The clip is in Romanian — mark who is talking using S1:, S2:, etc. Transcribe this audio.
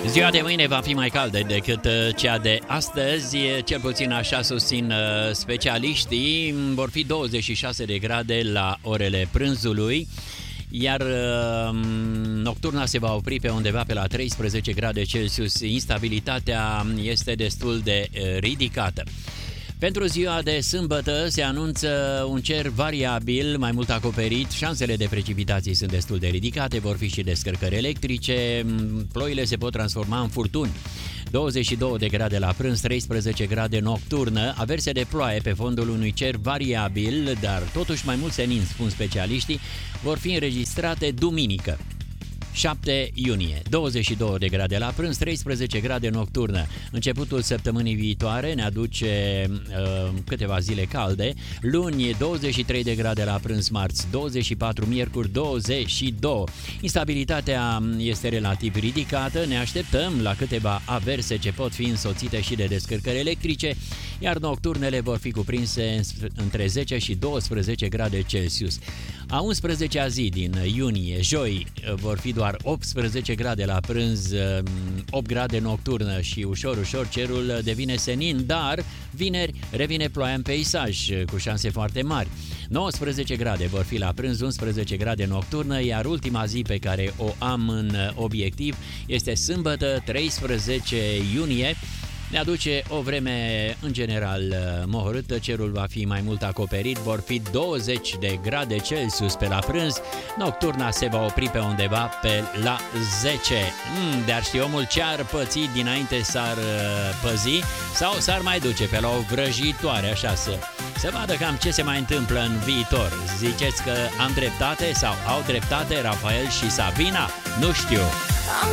S1: Ziua de mâine va fi mai caldă decât cea de astăzi, cel puțin așa susțin specialiștii. Vor fi 26 de grade la orele prânzului, iar nocturna se va opri pe undeva pe la 13 grade Celsius. Instabilitatea este destul de ridicată. Pentru ziua de sâmbătă se anunță un cer variabil, mai mult acoperit, șansele de precipitații sunt destul de ridicate, vor fi și descărcări electrice, ploile se pot transforma în furtuni. 22 de grade la prânz, 13 grade nocturnă, averse de ploaie pe fondul unui cer variabil, dar totuși mai mult senin, spun specialiștii, vor fi înregistrate duminică. 7 iunie, 22 de grade la prânz, 13 grade nocturnă. Începutul săptămânii viitoare ne aduce câteva zile calde. Luni, 23 de grade la prânz, marți 24, miercuri 22. Instabilitatea este relativ ridicată, ne așteptăm la câteva averse ce pot fi însoțite și de descărcări electrice, iar nocturnele vor fi cuprinse între 10 și 12 grade Celsius. A 11-a zi din iunie, joi, vor fi doar 18 grade la prânz, 8 grade nocturnă și ușor cerul devine senin, dar vineri revine ploaia în peisaj cu șanse foarte mari. 19 grade vor fi la prânz, 11 grade nocturnă, iar ultima zi pe care o am în obiectiv este sâmbătă, 13 iunie. Ne aduce o vreme în general mohorâtă, cerul va fi mai mult acoperit, vor fi 20 de grade Celsius pe la prânz, nocturna se va opri pe undeva pe la 10. Dar știi omul ce ar păți dinainte s-ar păzi sau s-ar mai duce pe la o vrăjitoare, așa să vadă cam ce se mai întâmplă în viitor. Ziceți că am dreptate sau au dreptate Rafael și Sabina? Nu știu.